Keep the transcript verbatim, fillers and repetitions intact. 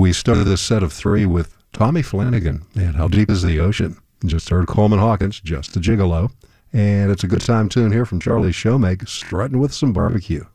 We started this set of three with Tommy Flanagan and How Deep is the Ocean. Just heard Coleman Hawkins, Just a Gigolo. And it's a good time tune here from Charlie Showmake, strutting with some barbecue.